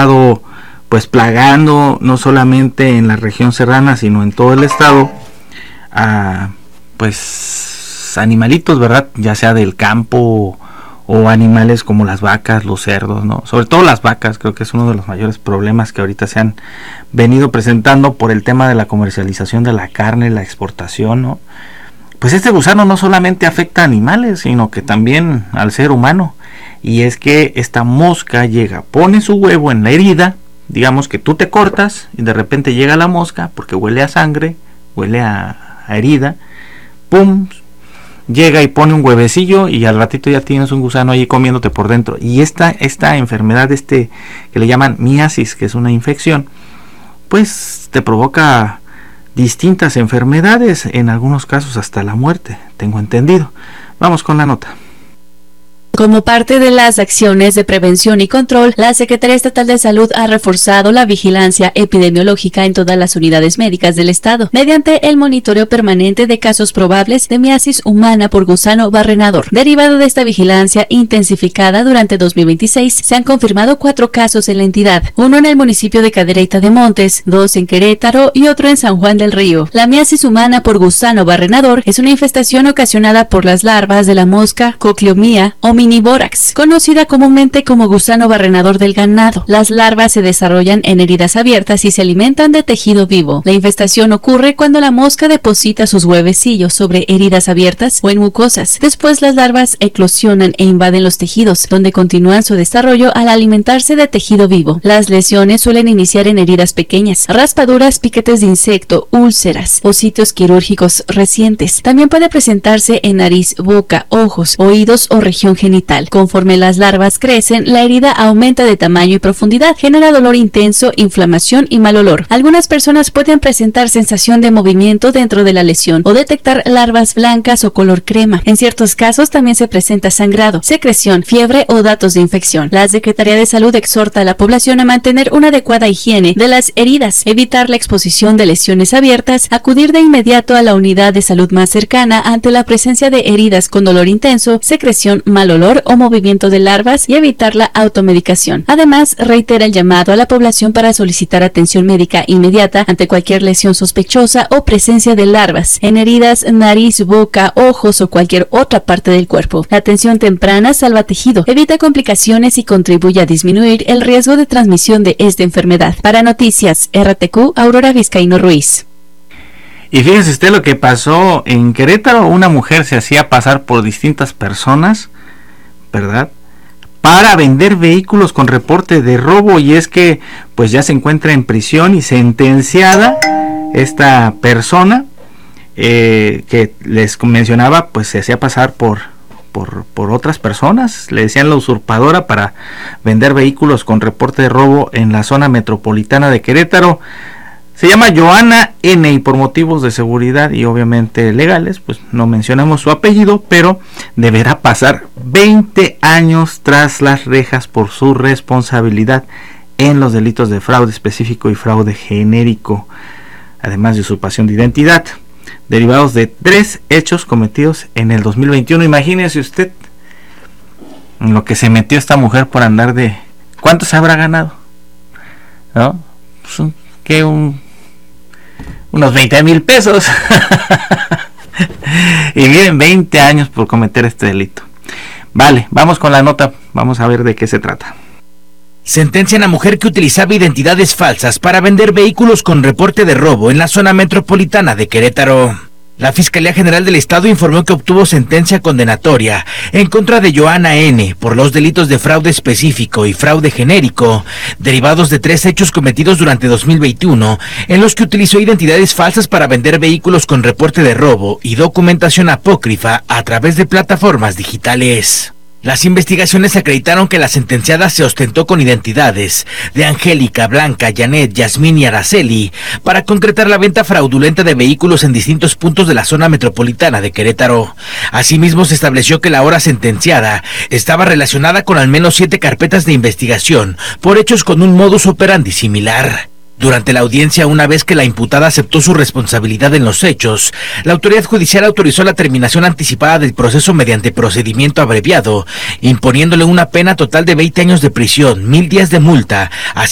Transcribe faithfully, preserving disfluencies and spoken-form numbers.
estado pues plagando no solamente en la región serrana, sino en todo el estado, a pues animalitos, ¿verdad? Ya sea del campo o animales como las vacas, los cerdos, ¿no? Sobre todo las vacas, creo que es uno de los mayores problemas que ahorita se han venido presentando por el tema de la comercialización de la carne, la exportación, ¿no? Pues este gusano no solamente afecta a animales, sino que también al ser humano. Y es que esta mosca llega, pone su huevo en la herida, digamos que tú te cortas y de repente llega la mosca porque huele a sangre, huele a, a herida, pum, llega y pone un huevecillo y al ratito ya tienes un gusano ahí comiéndote por dentro. Y esta, esta enfermedad, este que le llaman miasis, que es una infección, pues te provoca distintas enfermedades, en algunos casos hasta la muerte, tengo entendido. Vamos con la nota. Como parte de las acciones de prevención y control, la Secretaría Estatal de Salud ha reforzado la vigilancia epidemiológica en todas las unidades médicas del estado, mediante el monitoreo permanente de casos probables de miasis humana por gusano barrenador. Derivado de esta vigilancia intensificada durante dos mil veintiséis, se han confirmado cuatro casos en la entidad, uno en el municipio de Cadereyta de Montes, dos en Querétaro y otro en San Juan del Río. La miasis humana por gusano barrenador es una infestación ocasionada por las larvas de la mosca Cochleomia o Miniborax, conocida comúnmente como gusano barrenador del ganado. Las larvas se desarrollan en heridas abiertas y se alimentan de tejido vivo. La infestación ocurre cuando la mosca deposita sus huevecillos sobre heridas abiertas o en mucosas. Después las larvas eclosionan e invaden los tejidos, donde continúan su desarrollo al alimentarse de tejido vivo. Las lesiones suelen iniciar en heridas pequeñas, raspaduras, piquetes de insecto, úlceras o sitios quirúrgicos recientes. También puede presentarse en nariz, boca, ojos, oídos o región genital. Conforme las larvas crecen, la herida aumenta de tamaño y profundidad, genera dolor intenso, inflamación y mal olor. Algunas personas pueden presentar sensación de movimiento dentro de la lesión o detectar larvas blancas o color crema. En ciertos casos también se presenta sangrado, secreción, fiebre o datos de infección. La Secretaría de Salud exhorta a la población a mantener una adecuada higiene de las heridas, evitar la exposición de lesiones abiertas, acudir de inmediato a la unidad de salud más cercana ante la presencia de heridas con dolor intenso, secreción, mal olor o movimiento de larvas y evitar la automedicación. Además, reitera el llamado a la población para solicitar atención médica inmediata ante cualquier lesión sospechosa o presencia de larvas en heridas, nariz, boca, ojos o cualquier otra parte del cuerpo. La atención temprana salva tejido, evita complicaciones y contribuye a disminuir el riesgo de transmisión de esta enfermedad. Para Noticias R T Q, Aurora Vizcaíno Ruiz. Y fíjese usted lo que pasó en Querétaro. Una mujer se hacía pasar por distintas personas, ¿verdad?, para vender vehículos con reporte de robo, y es que pues ya se encuentra en prisión y sentenciada esta persona eh, que les mencionaba, pues se hacía pasar por, por, por otras personas, le decían la usurpadora, para vender vehículos con reporte de robo en la zona metropolitana de Querétaro. Se llama Joana N. y por motivos de seguridad y obviamente legales, pues no mencionamos su apellido, pero deberá pasar veinte años tras las rejas por su responsabilidad en los delitos de fraude específico y fraude genérico, además de usurpación de identidad, derivados de tres hechos cometidos en el dos mil veintiuno. Imagínese usted en lo que se metió esta mujer por andar de... ¿Cuánto se habrá ganado? ¿No? Pues un, que un... unos veinte mil pesos. Y vienen veinte años por cometer este delito. Vale, vamos con la nota. Vamos a ver de qué se trata. Sentencian a mujer que utilizaba identidades falsas para vender vehículos con reporte de robo en la zona metropolitana de Querétaro. La Fiscalía General del Estado informó que obtuvo sentencia condenatoria en contra de Joana N. por los delitos de fraude específico y fraude genérico, derivados de tres hechos cometidos durante dos mil veintiuno, en los que utilizó identidades falsas para vender vehículos con reporte de robo y documentación apócrifa a través de plataformas digitales. Las investigaciones acreditaron que la sentenciada se ostentó con identidades de Angélica, Blanca, Janet, Yasmín y Araceli para concretar la venta fraudulenta de vehículos en distintos puntos de la zona metropolitana de Querétaro. Asimismo, se estableció que la ahora sentenciada estaba relacionada con al menos siete carpetas de investigación por hechos con un modus operandi similar. Durante la audiencia, una vez que la imputada aceptó su responsabilidad en los hechos, la autoridad judicial autorizó la terminación anticipada del proceso mediante procedimiento abreviado, imponiéndole una pena total de veinte años de prisión, mil días de multa, así